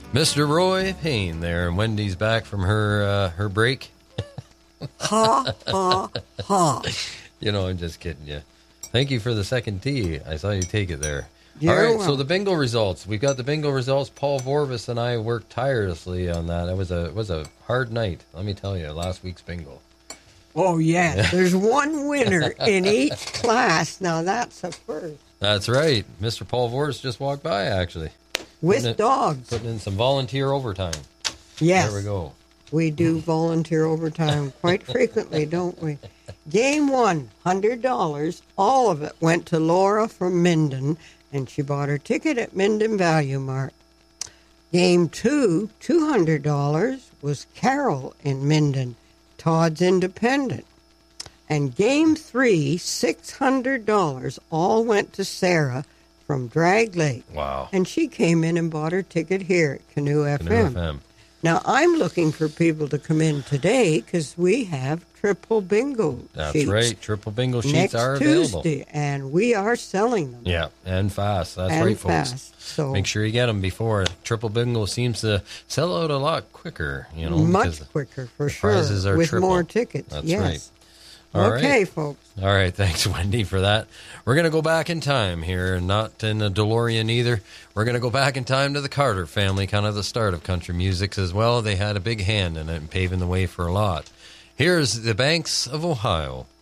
Mr. Roy Payne there, and Wendy's back from her break. Ha, ha, ha. You know, I'm just kidding you. Thank you for the second tee. I saw you take it there. You're All right, welcome. so the bingo results. We've got the bingo results. Paul Vorvis and I worked tirelessly on that. It was a hard night, let me tell you, last week's bingo. Oh, yes. There's one winner in each class. Now, that's a first. That's right. Mr. Paul Vorvis just walked by, actually. With dogs. Putting in some volunteer overtime. Yes. There we go. We do volunteer overtime quite frequently, don't we? Game 1, $100. All of it went to Laura from Minden, and she bought her ticket at Minden Value Mart. Game 2, $200, was Carol in Minden, Todd's Independent. And Game 3, $600, all went to Sarah from Drag Lake. Wow. And she came in and bought her ticket here at Canoe FM. Canoe FM. Now, I'm looking for people to come in today because we have triple bingo That's sheets. right. Triple bingo sheets Next are available. Tuesday, and we are selling them. Yeah, and fast. That's And right, folks. fast, so- Make sure you get them before. Triple bingo seems to sell out a lot quicker, you know. Much because quicker, for the sure. prizes are with triple. more tickets. That's yes. right. All Okay, right. folks. All right, thanks, Wendy, for that. We're going to go back in time here, and not in a DeLorean either. We're going to go back in time to the Carter family, kind of the start of country music as well. They had a big hand in it and paving the way for a lot. Here's The Banks of Ohio.